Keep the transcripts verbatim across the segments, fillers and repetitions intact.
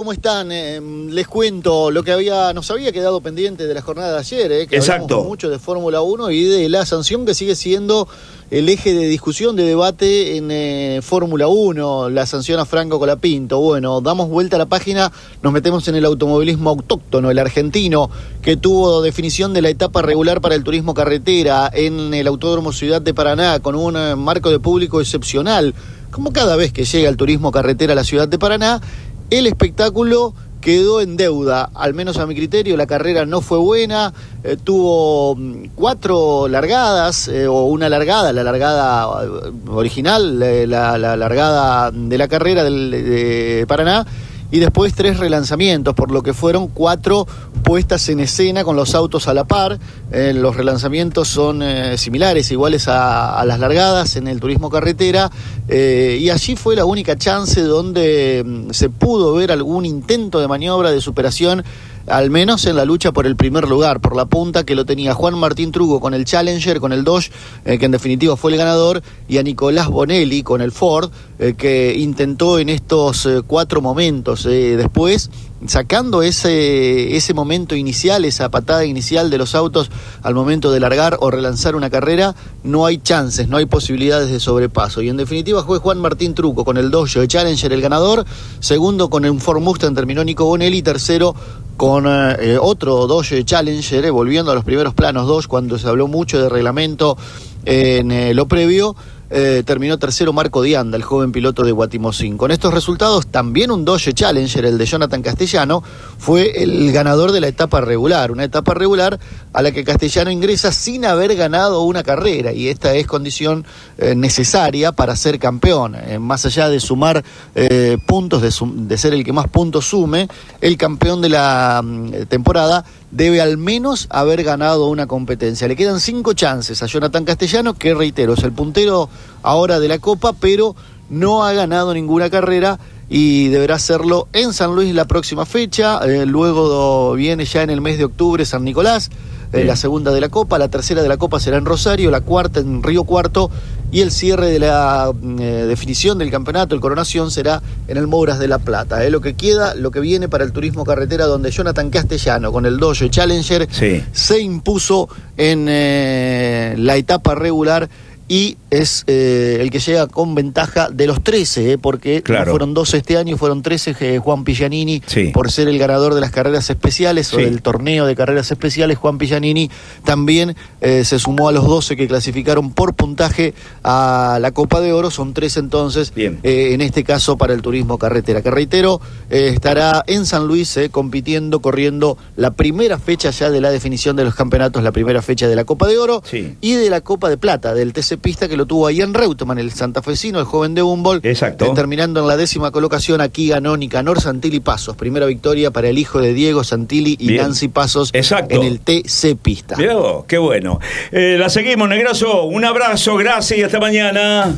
¿Cómo están? Eh, les cuento lo que había nos había quedado pendiente de la jornada de ayer, eh, que Exacto. hablamos mucho de Fórmula uno y de la sanción que sigue siendo el eje de discusión, de debate en eh, Fórmula uno, la sanción a Franco Colapinto. Bueno, damos vuelta a la página, nos metemos en el automovilismo autóctono, el argentino, que tuvo definición de la etapa regular para el turismo carretera en el Autódromo Ciudad de Paraná, con un eh, marco de público excepcional. Como cada vez que llega el turismo carretera a la Ciudad de Paraná, el espectáculo quedó en deuda, al menos a mi criterio. La carrera no fue buena, eh, tuvo cuatro largadas, eh, o una largada, la largada original, eh, la, la largada de la carrera del, de Paraná, y después tres relanzamientos, por lo que fueron cuatro puestas en escena con los autos a la par. Eh, los relanzamientos son eh, similares, iguales a, a las largadas en el turismo carretera, eh, y allí fue la única chance donde mm, se pudo ver algún intento de maniobra de superación, al menos en la lucha por el primer lugar, por la punta que lo tenía Juan Martín Trugo con el Challenger, con el Dodge, eh, que en definitiva fue el ganador, y a Nicolás Bonelli con el Ford, eh, que intentó en estos eh, cuatro momentos. Eh, después, sacando ese, ese momento inicial, esa patada inicial de los autos al momento de largar o relanzar una carrera, no hay chances, no hay posibilidades de sobrepaso. Y en definitiva fue Juan Martín Truco con el Dodge Challenger el ganador, segundo con el Ford Mustang terminó Nico Bonelli, tercero con eh, otro Dodge Challenger, eh, volviendo a los primeros planos dos, cuando se habló mucho de reglamento en eh, lo previo. Eh, terminó tercero Marco Dianda, el joven piloto de Guatimozín. Con estos resultados, también un Dodge Challenger, el de Jonathan Castellano, fue el ganador de la etapa regular, una etapa regular a la que Castellano ingresa sin haber ganado una carrera, y esta es condición eh, necesaria para ser campeón. Eh, más allá de sumar eh, puntos, de, sum- de ser el que más puntos sume, el campeón de la mm, temporada debe al menos haber ganado una competencia. Le quedan cinco chances a Jonathan Castellano, que reitero, es el puntero ahora de la Copa, pero no ha ganado ninguna carrera y deberá hacerlo en San Luis la próxima fecha. Eh, luego viene ya en el mes de octubre San Nicolás, eh, la segunda de la Copa, la tercera de la Copa será en Rosario, la cuarta en Río Cuarto, y el cierre de la eh, definición del campeonato, el coronación, será en el Mouras de la Plata. Eh. Lo que queda, lo que viene para el turismo carretera, donde Jonathan Castellano con el Dodge Challenger sí. se impuso en eh, la etapa regular, y es eh, el que llega con ventaja de los trece, eh, porque claro. no fueron doce este año, fueron trece. eh, Juan Pillanini, sí. por ser el ganador de las carreras especiales, sí. o del torneo de carreras especiales. Juan Pillanini también eh, se sumó a los doce que clasificaron por puntaje a la Copa de Oro. Son tres entonces, eh, en este caso para el turismo carretera, que reitero, eh, estará en San Luis eh, compitiendo, corriendo la primera fecha ya de la definición de los campeonatos, la primera fecha de la Copa de Oro, sí. y de la Copa de Plata, del T C Pista, que lo tuvo ahí en Reutemann, el santafesino, el joven de Humboldt. Exacto. Eh, terminando en la décima colocación, aquí ganó Nicanor Santilli Pasos. Primera victoria para el hijo de Diego Santilli y Bien. Nancy Pasos. Exacto. En el T C Pista. Bien, qué bueno. Eh, la seguimos, Negrazo. Un abrazo, gracias y hasta mañana.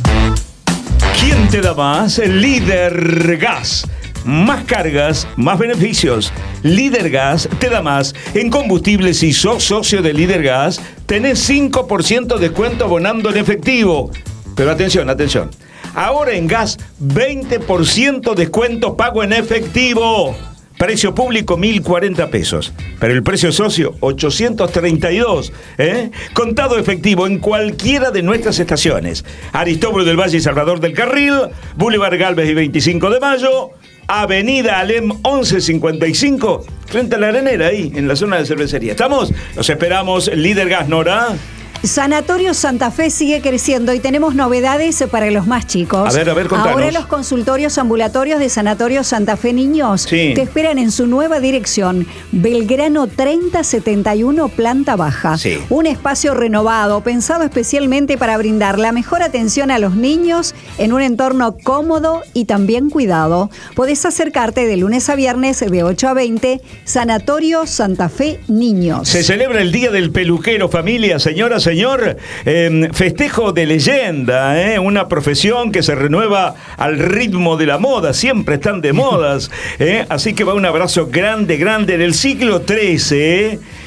¿Quién te da más? El Líder Gas. Más cargas, más beneficios. Líder Gas te da más. En combustibles, si sos socio de Líder Gas, tenés cinco por ciento de descuento abonando en efectivo. Pero atención, atención. Ahora en gas, veinte por ciento descuento pago en efectivo. Precio público, mil cuarenta pesos. Pero el precio socio, ochocientos treinta y dos. ¿eh? Contado efectivo en cualquiera de nuestras estaciones. Aristóbulo del Valle y Salvador del Carril, Boulevard Galvez y veinticinco de mayo, Avenida Alem once cincuenta y cinco, frente a la Arenera, ahí, en la zona de cervecería. ¿Estamos? Los esperamos, Líder Gas, Nora. Sanatorio Santa Fe sigue creciendo y tenemos novedades para los más chicos. A ver, a ver, contanos. Ahora los consultorios ambulatorios de Sanatorio Santa Fe Niños sí. te esperan en su nueva dirección, Belgrano treinta setenta y uno, planta baja. Sí. Un espacio renovado, pensado especialmente para brindar la mejor atención a los niños en un entorno cómodo y también cuidado. Podés acercarte de lunes a viernes de ocho a veinte, Sanatorio Santa Fe Niños. Se celebra el Día del Peluquero, familia, señoras, señor, eh, festejo de leyenda, eh, una profesión que se renueva al ritmo de la moda, siempre están de modas, eh, así que va un abrazo grande, grande del siglo trece, eh,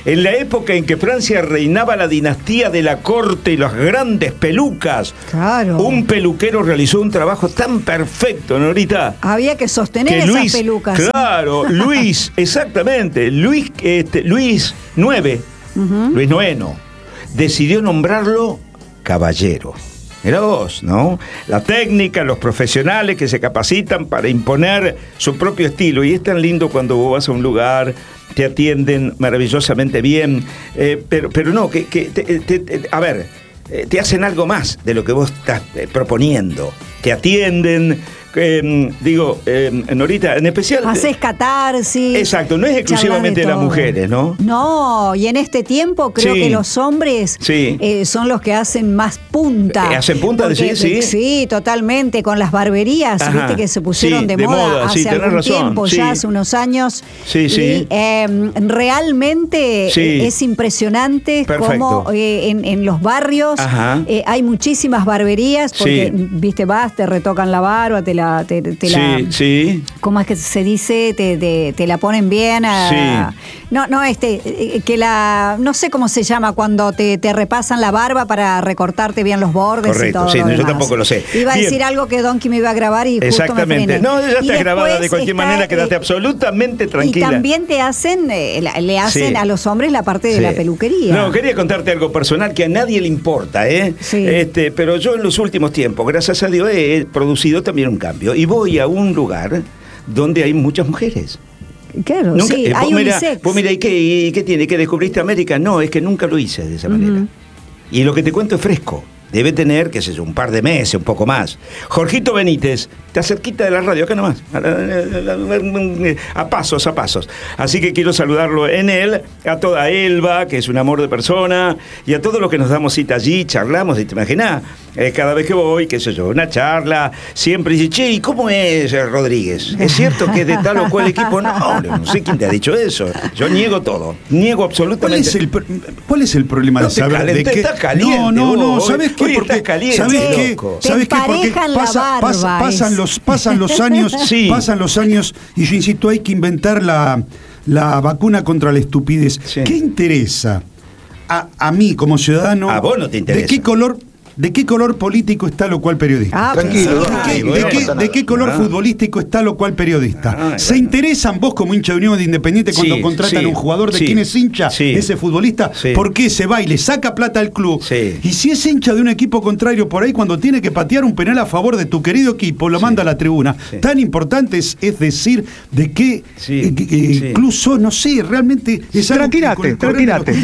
en la época en que Francia reinaba la dinastía de la corte y las grandes pelucas. Claro. Un peluquero realizó un trabajo tan perfecto, Norita. Había que sostener que esas Luis, pelucas. Claro, Luis, exactamente, Luis, este, Luis nueve, uh-huh. Luis noveno, decidió nombrarlo caballero. Mirá vos, ¿no? La técnica, los profesionales que se capacitan para imponer su propio estilo. Y es tan lindo cuando vos vas a un lugar, te atienden maravillosamente bien, eh, pero, pero no, que, que te, te, te, a ver, eh, te hacen algo más de lo que vos estás eh, proponiendo. Te atienden, eh, digo, eh, Norita, en especial... Haces catarsis. Exacto, no es exclusivamente de las mujeres, ¿no? No, y en este tiempo creo sí. que los hombres sí. eh, son los que hacen más punta. Eh, ¿Hacen punta? Porque, sí, sí. Sí, totalmente, con las barberías, Ajá. viste que se pusieron sí, de, de moda, moda hace sí, algún razón. tiempo, sí. ya hace unos años. Sí, sí. Y eh, realmente sí. eh, es impresionante cómo eh, en, en los barrios eh, hay muchísimas barberías, porque, sí. viste, vas, te retocan la barba, te la... Te, te sí, la sí. ¿Cómo es que se dice? Te, te, te la ponen bien. A, sí. No, no, este, que la... No sé cómo se llama cuando te, te repasan la barba para recortarte bien los bordes. Correcto, y todo sí, lo yo demás. Tampoco lo sé. Iba bien. a decir algo que Donkey me iba a grabar y justo Exactamente. me frené. No, ya está grabada de cualquier está, manera, quédate eh, absolutamente tranquila. Y también te hacen, eh, le hacen sí. a los hombres la parte de sí. la peluquería. No, quería contarte algo personal que a nadie le importa, ¿eh? Sí. Este, pero yo en los últimos tiempos, gracias a Dios, he producido también un cambio. Y voy a un lugar donde hay muchas mujeres. Claro, nunca, sí, eh, hay mira, unisex. Vos mira, ¿y qué, ¿y qué tiene? ¿Que descubriste América? No, es que nunca lo hice de esa uh-huh. manera. Y lo que te cuento es fresco. Debe tener, qué sé yo, un par de meses, un poco más. Jorgito Benítez, está cerquita de la radio, acá nomás. A pasos, a pasos. Así que quiero saludarlo en él, a toda Elba, que es un amor de persona, y a todos los que nos damos cita allí, charlamos, y te imaginás, eh, cada vez que voy, qué sé yo, una charla, siempre dice, che, ¿y cómo es Rodríguez? ¿Es cierto que es de tal o cual equipo? No, no sé quién te ha dicho eso. Yo niego todo, niego absolutamente. ¿Cuál es el, cuál es el problema no de saber calenté, de qué? Estás caliente, no, no, no, vos, ¿sabes qué? Hoy Porque, estás caliente, ¿sabes qué? loco. ¿Sabes qué? Porque pasa, pasa, pasan los pasan los años, sí. pasan los años y yo insisto, hay que inventar la, la vacuna contra la estupidez. Sí. ¿Qué interesa a, a mí como ciudadano? A vos no te interesa. ¿De qué color ¿De qué color político está lo cual periodista? Ah, tranquilo. ¿De qué, de qué, de qué color ah. futbolístico está lo cual periodista? Ah, ¿Se bueno. interesan vos como hincha de Unión de Independiente cuando sí, contratan sí, a un jugador de sí, quién es hincha sí, ese futbolista? Sí. ¿Por qué se va y le saca plata al club? Sí. Y si es hincha de un equipo contrario por ahí, cuando tiene que patear un penal a favor de tu querido equipo, lo sí. manda a la tribuna. Sí. Tan importante es, es decir de qué sí. eh, eh, sí. club sos, no sé, realmente es algo tranquilate, tranquilate.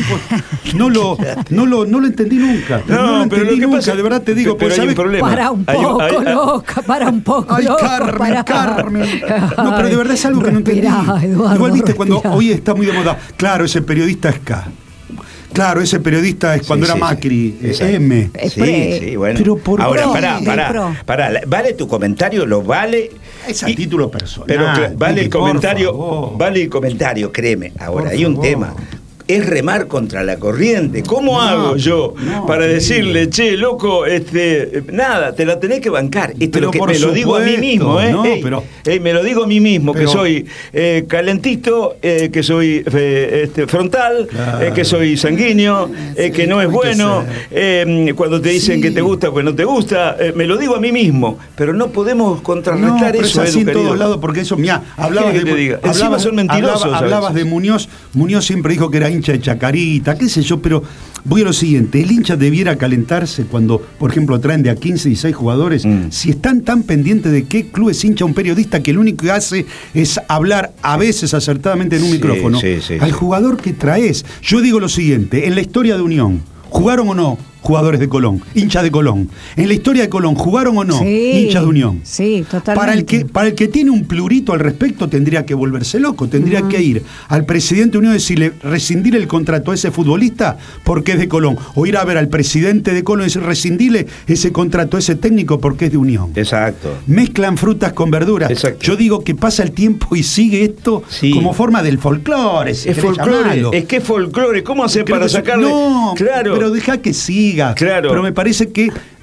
No lo, no, lo, no lo entendí nunca. No, no lo entendí nunca, pasa, de verdad te digo. Pero hay un problema. Para un poco, hay, hay, loca, para un poco, Ay, loca, Carmen, para... Carmen. No, pero de verdad es algo que no entendí. Eduardo, Igual viste, cuando respirá. hoy está muy de moda. Claro, ese periodista es K. Claro, ese periodista es cuando sí, era sí, Macri, sí, M. Sí, sí, bueno. Pero por Ahora, pro, pará, pará, pará. ¿Vale tu comentario? ¿Lo vale? Es a y, título personal. Pero vale el comentario, vale el comentario, créeme. Ahora, por hay favor. un tema. Es remar contra la corriente. ¿Cómo no, hago yo no, para no, decirle, che, loco, este, nada, te la tenés que bancar? Esto lo que me supuesto, lo digo a mí mismo, ¿eh? No, ey, pero, ey, me lo digo a mí mismo, pero, que soy eh, calentito, eh, que soy eh, este, frontal, claro. eh, que soy sanguíneo, eh, sí, que no es bueno. Eh, cuando te dicen sí. que te gusta, pues no te gusta. Eh, me lo digo a mí mismo, pero no podemos contrarrestar no, eso, es así Edu, en todos lados, porque eso, mira, hablabas de, diga? Hablabas, son mentirosos, hablabas, hablabas de Muñoz. Muñoz siempre dijo que era hincha de Chacarita, qué sé yo, pero voy a lo siguiente, el hincha debiera calentarse cuando, por ejemplo, traen de a quince y dieciséis jugadores, mm. si están tan pendientes de qué club es hincha un periodista que lo único que hace es hablar a veces acertadamente en un sí, micrófono, sí, sí, al sí. jugador que traes. Yo digo lo siguiente, en la historia de Unión, ¿jugaron o no jugadores de Colón, hinchas de Colón? En la historia de Colón, ¿jugaron o no sí, hinchas de Unión? Sí, totalmente. Para el que, para el que tiene un plurito al respecto, tendría que volverse loco, tendría uh-huh. que ir al presidente de Unión y decirle, rescindir el contrato a ese futbolista porque es de Colón, o ir a ver al presidente de Colón y decir, rescindirle ese contrato a ese técnico porque es de Unión. Exacto. Mezclan frutas con verduras. Exacto. Yo digo que pasa el tiempo y sigue esto sí. como forma del folclore. Si es folclore, es que es folclore. ¿Cómo hacer para sacarle? No, claro. pero deja que siga. Claro. Pero me parece que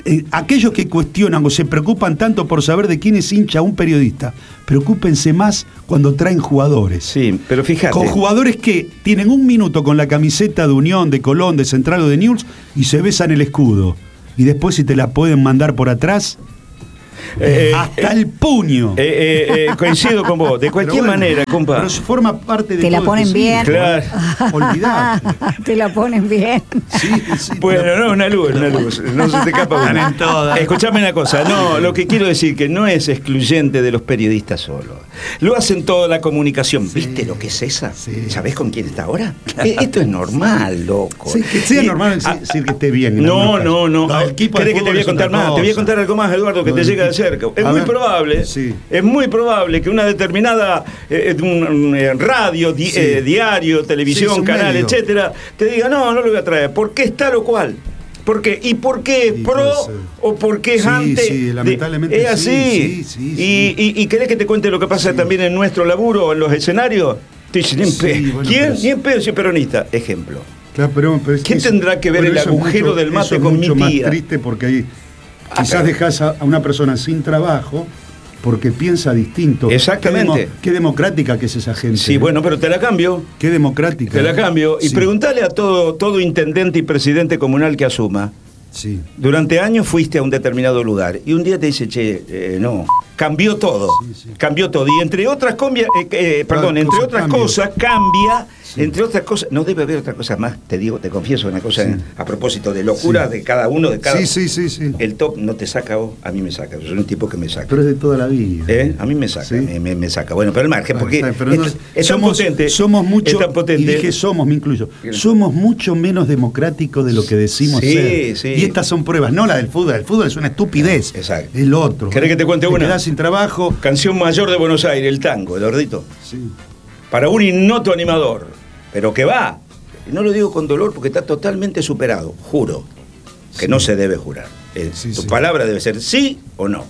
eh, aquellos que cuestionan o se preocupan tanto por saber de quién es hincha un periodista, preocúpense más cuando traen jugadores. Sí, pero fíjate. Con jugadores que tienen un minuto con la camiseta de Unión, de Colón, de Central o de Newell's y se besan el escudo. Y después si te la pueden mandar por atrás... Eh, hasta eh, el puño. Eh, eh, eh, coincido con vos. De cualquier bueno, manera, compa. Pero forma parte de. Te la ponen bien. Claro. Olvidate. Te la ponen bien. Sí, sí, bueno, no, una luz, una luz. No se te escapa una. En todas. Escuchame una cosa. No, lo que quiero decir que no es excluyente de los periodistas solo. Lo hacen toda la comunicación. Sí. ¿Viste lo que es esa? Sí. ¿Sabés con quién está ahora? Esto es normal, loco. Sí, que sea y, normal decir, decir que esté bien. No, no, no. no ¿Querés que te voy a contar más? Te voy a contar algo más, Eduardo, que no, te llega de cerca. Es muy ver. probable, sí. es muy probable que una determinada eh, un, un, radio, di, sí. eh, diario, televisión, sí, canal, medio. etcétera, te diga, no, no lo voy a traer, porque es tal o cual. ¿Por qué? ¿Y por qué es sí, pro o por qué es sí, antes? Sí, lamentablemente de, es así. Sí, sí, sí, y, y, ¿Y querés que te cuente lo que pasa sí. también en nuestro laburo, en los escenarios? Te dicen, ni en pedo. Sí, bueno, ¿Quién? Ni en pedo, soy peronista. Ejemplo. Claro, pero, pero es ¿Quién que tendrá que ver bueno, el agujero mucho, del mate con mi tía? Es mucho más triste porque ahí quizás ah, dejas a una persona sin trabajo porque piensa distinto. Exactamente. Qué, demo, qué democrática que es esa gente. Sí, bueno, pero te la cambio. Qué democrática. Te la cambio. Y sí. preguntale a todo, todo intendente y presidente comunal que asuma. Sí. Durante años fuiste a un determinado lugar y un día te dice, che, eh, no, cambió todo, sí, sí. cambió todo. Y entre otras, combia, eh, eh, perdón, entre otras cambio. cosas cambia, sí. entre otras cosas, no debe haber otra cosa más, te digo, te confieso una cosa sí. eh, a propósito de locura sí. de cada uno, de cada sí, sí, sí, sí. El top no te saca vos, a mí me saca, yo soy un tipo que me saca. Pero es de toda la vida. ¿Eh? A mí me saca, ¿Sí? me, me, me saca. Bueno, pero el margen, porque pero no, es, es somos, tan potente. Somos mucho, es tan potente. Y dije somos, me incluyo, somos mucho menos democráticos de lo que decimos sí, ser. Sí. Y estas son pruebas, no la del fútbol, el fútbol es una estupidez. Exacto. El otro. ¿Querés que te cuente te una? Quedás sin trabajo. Canción mayor de Buenos Aires, el tango, el gordito. Sí. Para un ignoto animador, pero que va. No lo digo con dolor porque está totalmente superado, juro, que sí. no se debe jurar. Eh, sí, tu sí. palabra debe ser sí o no.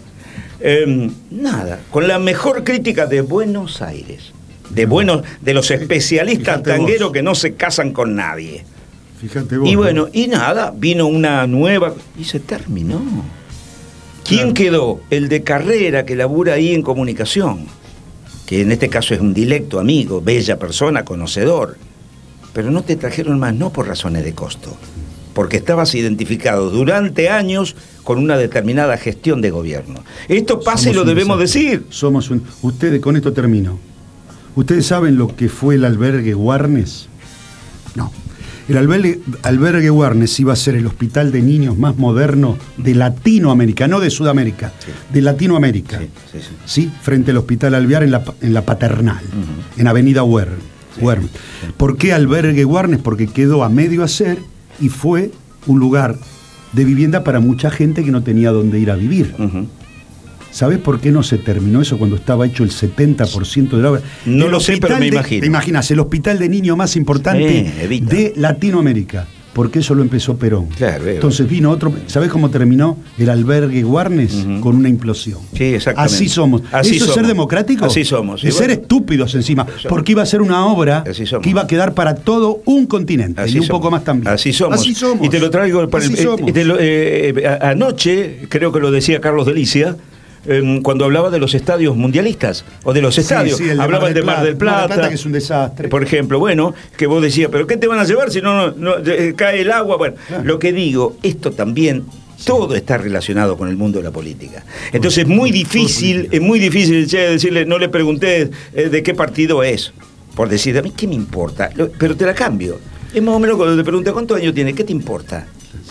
Eh, nada, con la mejor crítica de Buenos Aires, de buenos, de los especialistas Fíjate tangueros vos. que no se casan con nadie. Fíjate vos. Y bueno, ¿no? y nada, vino una nueva y se terminó. ¿Quién claro. quedó? El de carrera que labura ahí en comunicación, que en este caso es un dilecto amigo, bella persona, conocedor. Pero no te trajeron más, no por razones de costo, porque estabas identificado durante años con una determinada gestión de gobierno. Esto pasa Somos y lo debemos desastre. decir. Somos un... Ustedes, con esto termino. ¿Ustedes saben lo que fue el albergue Warnes? No. El albergue, albergue Warnes iba a ser el hospital de niños más moderno de Latinoamérica, no de Sudamérica, sí. de Latinoamérica. Sí, sí, sí. ¿Sí? Frente al Hospital Alvear en la, en la Paternal, uh-huh. en Avenida Huer. Sí, sí. ¿Por qué albergue Warnes? Porque quedó a medio hacer y fue un lugar de vivienda para mucha gente que no tenía dónde ir a vivir. Uh-huh. ¿Sabés por qué no se terminó eso cuando estaba hecho el setenta por ciento de la obra? No el lo sé, pero me de, imagino. Te imaginas, el hospital de niño más importante sí, de Latinoamérica. Porque eso lo empezó Perón. Claro, Entonces vino otro. ¿Sabés cómo terminó el albergue Warnes? Uh-huh. Con una implosión. Sí, exactamente. Así somos. Así ¿Eso somos. es ser democrático? Así somos. Es ser estúpidos encima. Porque iba a ser una obra que iba a quedar para todo un continente. Así y un somos. poco más también. Así somos. Así somos. Y te lo traigo para Así el, somos. eh, te lo, eh, eh, anoche, creo que lo decía Carlos Delicia. Cuando hablaba de los estadios mundialistas o de los estadios, sí, sí, hablaba de Mar del Plata, Mar del Plata, que es un desastre. Por ejemplo, bueno, que vos decías, ¿pero qué te van a llevar si no, no, no cae el agua? Bueno, claro. Lo que digo, esto también, sí. todo está relacionado con el mundo de la política. Entonces es muy difícil, es muy difícil che, decirle, no le pregunté eh, de qué partido es, por decir, a mí qué me importa, pero te la cambio. Es más o menos cuando te pregunté cuántos años tiene, ¿qué te importa?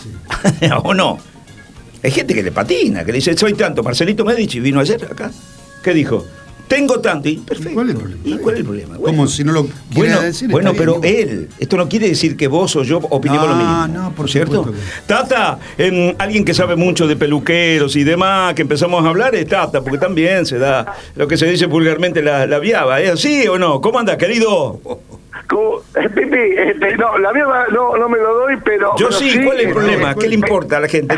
Sí. ¿O no? Hay gente que le patina, que le dice, soy tanto. Marcelito Medici vino ayer acá. ¿Qué dijo? Tengo tanto. Y perfecto. ¿Cuál es el problema? ¿Y cuál es el problema? Bueno, como si no lo quiera bueno, decir. Bueno, pero bien, él. Esto no quiere decir que vos o yo opinemos no, lo mismo. Ah, no, por cierto. Que... Tata, eh, alguien que sabe mucho de peluqueros y demás, que empezamos a hablar es Tata, porque también se da lo que se dice vulgarmente la, la viaba. ¿Es así o no? ¿Cómo andas, querido? Como, eh, Pipi, este, no, la mierda no, no me lo doy, pero... Yo pero sí, sí, ¿cuál es el eh, problema? eh, ¿Qué le importa a la gente?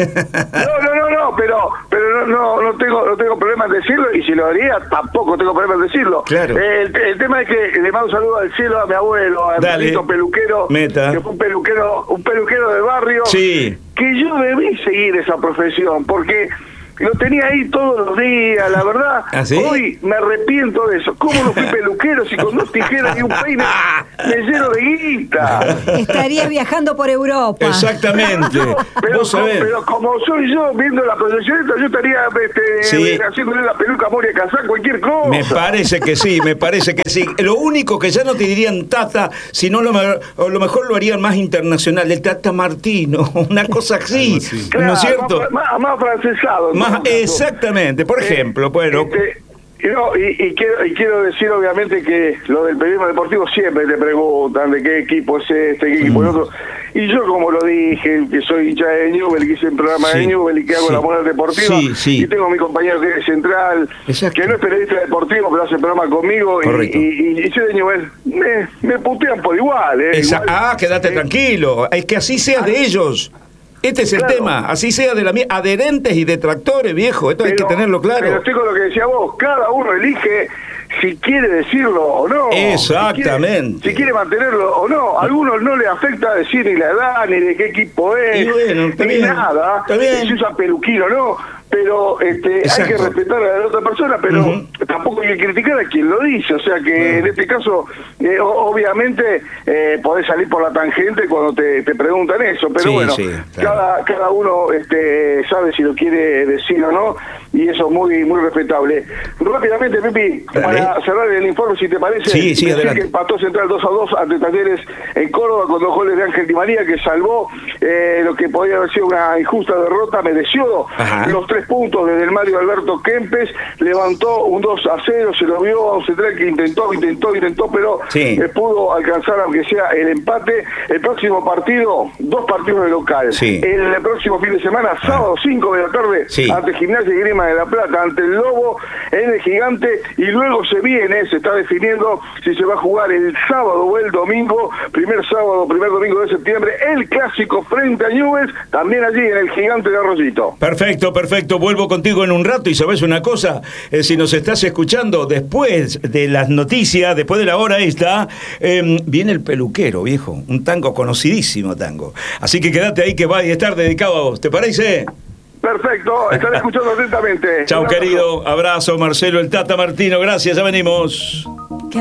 No, no, no, no, pero, pero no, no, no tengo, no tengo problema en decirlo, y si lo haría, tampoco tengo problema en decirlo. Claro. Eh, el, el tema es que le mando un saludo al cielo a mi abuelo, a Enriquito Peluquero, Meta. que fue un peluquero, un peluquero de barrio, sí. que yo debí seguir esa profesión, porque lo tenía ahí todos los días, la verdad. ¿Ah, sí? Hoy me arrepiento de eso. ¿Cómo no fui peluquero si con dos tijeras y un peine me lleno de guita? Estarías viajando por Europa. Exactamente. No, pero, Vos sabés. como, pero como soy yo viendo la proyección, yo estaría este, Sí. haciéndole la peluca a Moria Kazán, cualquier cosa. Me parece que sí, me parece que sí. Lo único que ya no te dirían Tata, sino lo, o lo mejor lo harían más internacional, el Tata Martino, una cosa así, Claro, ¿no es cierto? Más, más, más francesado. Más, ¿no? exactamente, por ejemplo, bueno. Este, y, no, y, y, quiero, y quiero decir obviamente que lo del periodismo deportivo siempre te preguntan de qué equipo es este, qué equipo es otro. Y yo, como lo dije, que soy hincha de Newell, que hice el programa Sí. de Newell y que hago Sí. la moral deportiva, Sí, sí. y tengo a mi compañero que es central, Exacto. que no es periodista deportivo, pero hace el programa conmigo, y, Correcto. y, y, y soy de Newell. Me, me putean por igual, ¿eh? Esa- Igual, ah, quédate eh, tranquilo. Es que así seas de ellos. Este es el Claro. tema. Así sea de la mía. Adherentes y detractores, viejo. Esto hay que pero- tenerlo claro. Pero estoy con lo que decía vos, cada uno elige si quiere decirlo o no. Exactamente. Si quiere, si quiere mantenerlo o no. A algunos no le afecta decir ni la edad, ni de qué equipo es, Y bueno, está ni bien, nada. está bien. Si usa peluquín o no. Pero este, hay Exacto. que respetar a la otra persona, pero Ujú. tampoco hay que criticar a quien lo dice. O sea que en este caso, eh, o- obviamente, eh, podés salir por la tangente cuando te, te preguntan eso. Pero Sí, bueno, sí, claro. cada, cada uno este, sabe si lo quiere decir o no, y eso es muy, muy respetable. Rápidamente, Pipi, Dale. para cerrar el informe, si te parece, Sí, sí, decir adelante. que empató Central dos a dos ante Talleres en Córdoba con dos goles de Ángel Di María, que salvó eh, lo que podía haber sido una injusta derrota, mereció Ajá. los tres puntos desde el Mario Alberto Kempes, levantó un dos a cero, se lo vio a un Central que intentó, intentó, intentó, pero Sí. eh, pudo alcanzar, aunque sea el empate. El próximo partido, dos partidos de local. Sí. El próximo fin de semana, sábado cinco de la tarde, Sí. ante Gimnasia y Grima de la Plata, ante el Lobo, en el Gigante, y luego se viene, se está definiendo si se va a jugar el sábado o el domingo, primer sábado, primer domingo de septiembre, el clásico frente a Newell's, también allí en el Gigante de Arroyito. Perfecto, perfecto. Vuelvo contigo en un rato y sabes una cosa, Eh, si nos estás escuchando después de las noticias, después de la hora esta, eh, viene el peluquero, viejo. Un tango, conocidísimo tango. Así que quédate ahí que va a estar dedicado a vos. ¿Te parece? Perfecto, están escuchando atentamente. Chau, Un abrazo. querido. Abrazo, Marcelo, el Tata Martino. Gracias, ya venimos.